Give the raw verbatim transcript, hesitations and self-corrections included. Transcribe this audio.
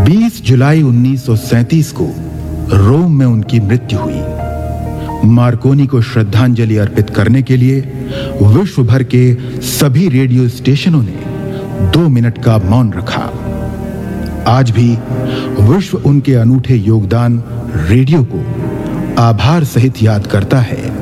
बीस जुलाई उन्नीस सौ सैंतीस को रोम में उनकी मृत्यु हुई। मार्कोनी को श्रद्धांजलि अर्पित करने के लिए विश्व भर के सभी रेडियो स्टेशनों ने दो मिनट का मौन रखा। आज भी विश्व उनके अनूठे योगदान रेडियो को आभार सहित याद करता है।